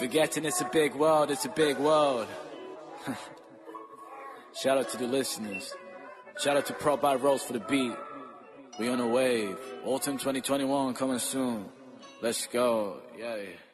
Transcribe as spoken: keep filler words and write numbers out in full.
Forgetting it's a big world, it's a big world. Shout out to the listeners. Shout out to Prop by Rose for the beat. We on a wave. Autumn twenty twenty-one coming soon. Let's go. Yeah.